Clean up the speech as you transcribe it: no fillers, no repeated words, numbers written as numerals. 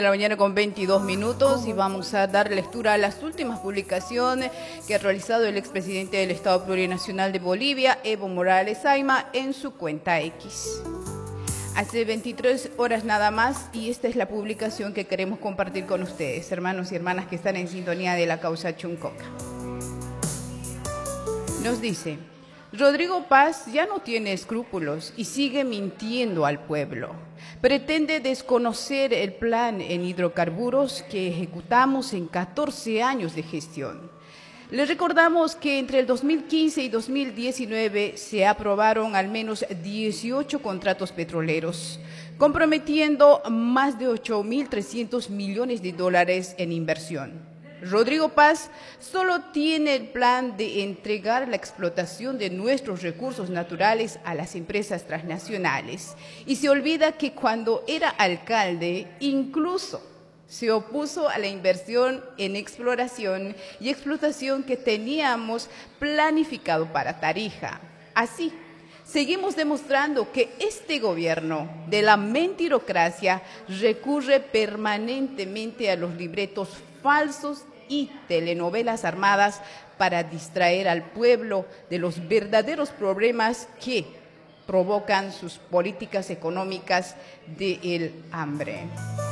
la mañana con 22 minutos y vamos a dar lectura a las últimas publicaciones que ha realizado el expresidente del Estado Plurinacional de Bolivia, Evo Morales Ayma, en su cuenta X. Hace 23 horas nada más, y esta es la publicación que queremos compartir con ustedes, hermanos y hermanas que están en sintonía de la causa Chuncoca. Nos dice: Rodrigo Paz ya no tiene escrúpulos y sigue mintiendo al pueblo. Pretende desconocer el plan en hidrocarburos que ejecutamos en 14 años de gestión. Les recordamos que entre el 2015 y 2019 se aprobaron al menos 18 contratos petroleros, comprometiendo más de 8.300 millones de dólares en inversión. Rodrigo Paz solo tiene el plan de entregar la explotación de nuestros recursos naturales a las empresas transnacionales y se olvida que cuando era alcalde incluso se opuso a la inversión en exploración y explotación que teníamos planificado para Tarija. Así, seguimos demostrando que este gobierno de la mentirocracia recurre permanentemente a los libretos falsos y telenovelas armadas para distraer al pueblo de los verdaderos problemas que provocan sus políticas económicas del hambre.